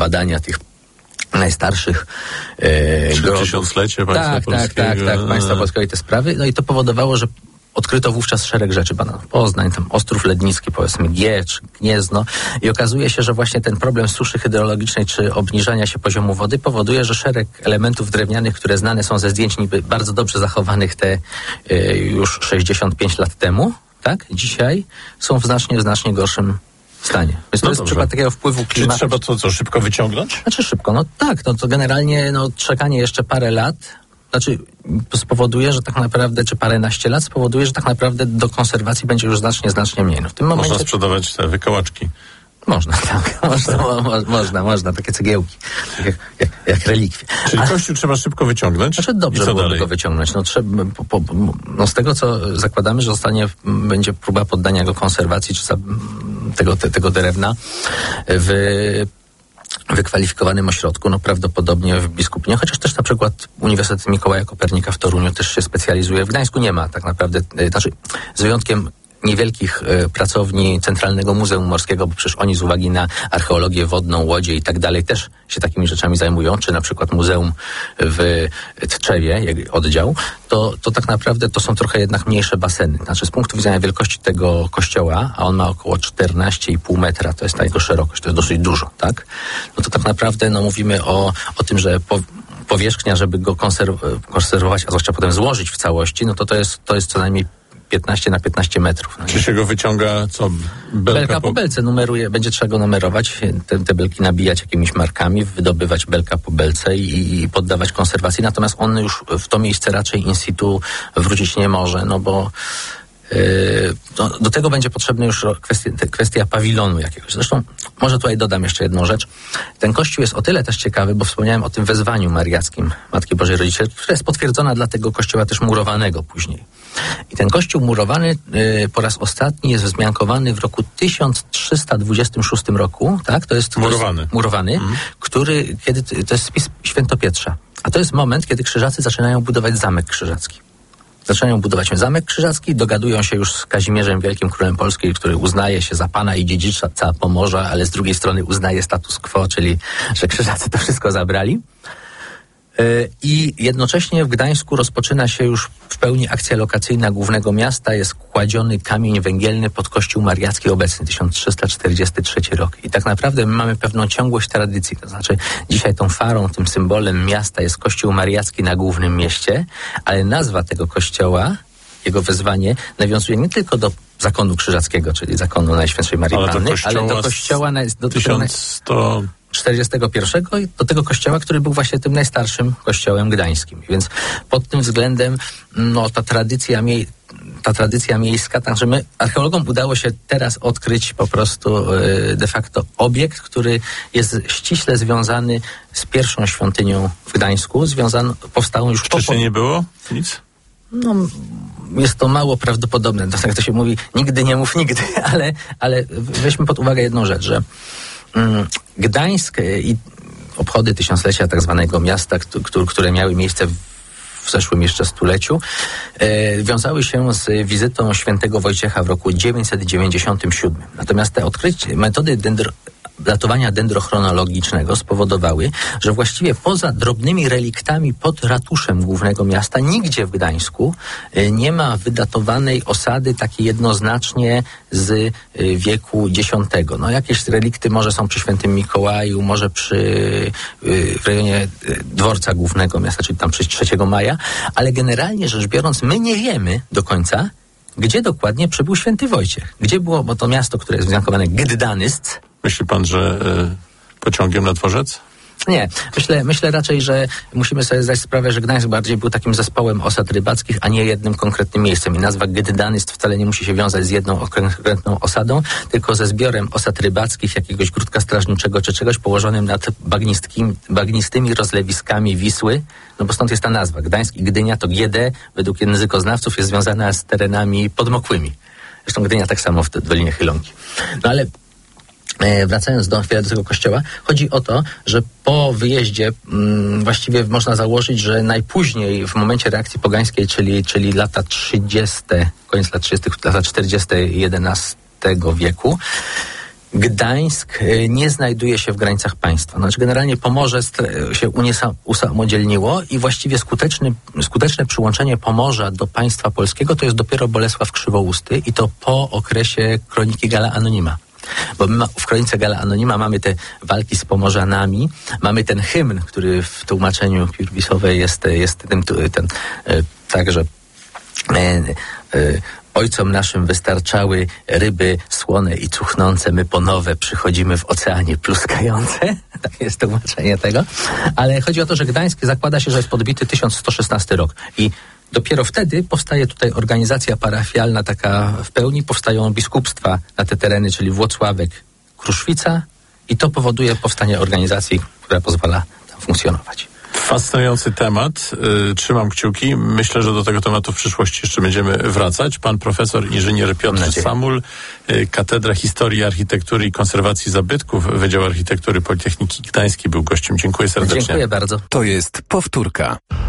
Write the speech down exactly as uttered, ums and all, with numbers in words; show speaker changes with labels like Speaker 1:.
Speaker 1: badania tych najstarszych e,
Speaker 2: grobów. Tysiąclecie państwa
Speaker 1: tak,
Speaker 2: polskiego.
Speaker 1: Tak, tak, tak, państwa polskiego i te sprawy. No i to powodowało, że odkryto wówczas szereg rzeczy, Poznań, tam Ostrów Lednicki, powiedzmy Giecz, Gniezno i okazuje się, że właśnie ten problem suszy hydrologicznej czy obniżania się poziomu wody powoduje, że szereg elementów drewnianych, które znane są ze zdjęć niby bardzo dobrze zachowanych te y, już sześćdziesiąt pięć lat temu, tak, dzisiaj są w znacznie, znacznie gorszym stanie. Więc
Speaker 2: no
Speaker 1: to jest
Speaker 2: dobrze.
Speaker 1: przykład takiego wpływu klimatu.
Speaker 2: Czy trzeba to co, szybko wyciągnąć?
Speaker 1: Znaczy szybko, no tak, no to generalnie no, czekanie jeszcze parę lat Znaczy spowoduje, że tak naprawdę, czy paręnaście lat spowoduje, że tak naprawdę do konserwacji będzie już znacznie, znacznie mniej. No w tym momencie...
Speaker 2: Można sprzedawać te wykałaczki.
Speaker 1: Można, tak. Można, mo, można, można. Takie cegiełki. Jak, jak, jak relikwie.
Speaker 2: Czyli
Speaker 1: A,
Speaker 2: kościół trzeba szybko wyciągnąć?
Speaker 1: Znaczy dobrze byłoby dalej? go wyciągnąć. No, trzeba, po, po, no z tego, co zakładamy, że zostanie, będzie próba poddania go konserwacji, czy za, tego, te, tego drewna w wykwalifikowanym ośrodku, no prawdopodobnie w Biskupinie, chociaż też na przykład Uniwersytet Mikołaja Kopernika w Toruniu też się specjalizuje. W Gdańsku nie ma tak naprawdę, znaczy z wyjątkiem niewielkich e, pracowni Centralnego Muzeum Morskiego, bo przecież oni z uwagi na archeologię wodną, łodzie i tak dalej też się takimi rzeczami zajmują, czy na przykład Muzeum w Tczewie, jak oddział, to, to tak naprawdę to są trochę jednak mniejsze baseny. Znaczy z punktu widzenia wielkości tego kościoła, a on ma około czternaście i pół metra, to jest ta jego szerokość, to jest dosyć dużo, tak? No to tak naprawdę no mówimy o, o tym, że po, powierzchnia, żeby go konserw- konserwować, a zwłaszcza potem złożyć w całości, no to to jest, to jest co najmniej piętnaście na piętnaście metrów. No
Speaker 2: czy się go wyciąga, co? Belka,
Speaker 1: belka po, po belce numeruje, będzie trzeba go numerować, te, te belki nabijać jakimiś markami, wydobywać belka po belce i, i poddawać konserwacji. Natomiast on już w to miejsce raczej in situ wrócić nie może, no bo Yy, do, do tego będzie potrzebna już kwestia, kwestia pawilonu jakiegoś. Zresztą może tutaj dodam jeszcze jedną rzecz. Ten kościół jest o tyle też ciekawy, bo wspomniałem o tym wezwaniu mariackim Matki Bożej Rodzicielki, która jest potwierdzona dla tego kościoła też murowanego później. I ten kościół murowany yy, po raz ostatni jest wzmiankowany w roku tysiąc trzysta dwudziestym szóstym roku, tak? To jest
Speaker 2: murowany,
Speaker 1: to jest murowany mm. który, kiedy, to jest spis Świętopietrza. A to jest moment, kiedy krzyżacy zaczynają budować Zamek Krzyżacki. Zaczynają budować Zamek Krzyżacki, dogadują się już z Kazimierzem Wielkim, królem Polski, który uznaje się za pana i dziedzica Pomorza, ale z drugiej strony uznaje status quo, czyli że Krzyżacy to wszystko zabrali. I jednocześnie w Gdańsku rozpoczyna się już w pełni akcja lokacyjna głównego miasta. Jest kładziony kamień węgielny pod Kościół Mariacki obecny, tysiąc trzysta czterdziesty trzeci rok. I tak naprawdę my mamy pewną ciągłość tradycji. To znaczy dzisiaj tą farą, tym symbolem miasta jest Kościół Mariacki na głównym mieście, ale nazwa tego kościoła, jego wezwanie nawiązuje nie tylko do zakonu krzyżackiego, czyli zakonu Najświętszej Marii
Speaker 2: ale
Speaker 1: Panny,
Speaker 2: do
Speaker 1: ale do kościoła... Na, do
Speaker 2: tysiąc sto
Speaker 1: czterdziestego pierwszego i do tego kościoła, który był właśnie tym najstarszym kościołem gdańskim. Więc pod tym względem no, ta tradycja mie- ta tradycja miejska, także my archeologom udało się teraz odkryć po prostu yy, de facto obiekt, który jest ściśle związany z pierwszą świątynią w Gdańsku, związany, powstałą już po...
Speaker 2: Wcześniej nie było? Nic?
Speaker 1: No, jest to mało prawdopodobne. Tak to się mówi, nigdy nie mów nigdy, ale, ale weźmy pod uwagę jedną rzecz, że Gdańsk i obchody tysiąclecia tak zwanego miasta, które miały miejsce w zeszłym jeszcze stuleciu, e, wiązały się z wizytą świętego Wojciecha w roku dziewięćset dziewięćdziesiątym siódmym. Natomiast te odkrycie, metody dendro, datowania dendrochronologicznego spowodowały, że właściwie poza drobnymi reliktami pod ratuszem głównego miasta nigdzie w Gdańsku e, nie ma wydatowanej osady takiej jednoznacznie z e, wieku dziesiątego. No jakieś relikty może są przy Świętym Mikołaju, może przy e, w rejonie e, dworca głównego miasta, czyli tam przy trzeciego maja, ale generalnie rzecz biorąc my nie wiemy do końca, gdzie dokładnie przybył Święty Wojciech. Gdzie było, bo to miasto, które jest wzmiankowane Gdanysk.
Speaker 2: Myśli pan, że y, pociągiem na dworzec?
Speaker 1: Nie. Myślę, myślę raczej, że musimy sobie zdać sprawę, że Gdańsk bardziej był takim zespołem osad rybackich, a nie jednym konkretnym miejscem. I nazwa Gdanysk wcale nie musi się wiązać z jedną konkretną osadą, tylko ze zbiorem osad rybackich, jakiegoś grudka strażniczego czy czegoś położonym nad bagnistymi rozlewiskami Wisły. No bo stąd jest ta nazwa. Gdańsk i Gdynia to G D, według językoznawców jest związana z terenami podmokłymi. Zresztą Gdynia tak samo w Dolinie Chylonki. No ale wracając do chwilę do tego kościoła, chodzi o to, że po wyjeździe mm, właściwie można założyć, że najpóźniej w momencie reakcji pogańskiej, czyli, czyli lata trzydzieste, koniec lat trzydziestych, lata czterdzieste jedenastego wieku, Gdańsk nie znajduje się w granicach państwa. Znaczy generalnie Pomorze się usamodzielniło i właściwie skuteczny, skuteczne przyłączenie Pomorza do państwa polskiego to jest dopiero Bolesław Krzywousty i to po okresie kroniki Galla Anonima. Bo my ma, w kronice Galla Anonima mamy te walki z Pomorzanami, mamy ten hymn, który w tłumaczeniu Purvisowej jest, jest ten, ten, ten także e, e, ojcom naszym wystarczały ryby słone i cuchnące, my po nowe przychodzimy w oceanie pluskające. Takie jest tłumaczenie tego. Ale chodzi o to, że Gdańsk zakłada się, że jest podbity tysiąc sto szesnasty rok. I dopiero wtedy powstaje tutaj organizacja parafialna, taka w pełni, powstają biskupstwa na te tereny, czyli Włocławek, Kruszwica i to powoduje powstanie organizacji, która pozwala tam funkcjonować.
Speaker 2: Fascynujący temat. Yy, trzymam kciuki. Myślę, że do tego tematu w przyszłości jeszcze będziemy wracać. Pan profesor inżynier Piotr Samul, yy, Katedra Historii, Architektury i Konserwacji Zabytków, Wydział Architektury Politechniki Gdańskiej był gościem. Dziękuję serdecznie.
Speaker 1: Dziękuję bardzo.
Speaker 3: To jest powtórka.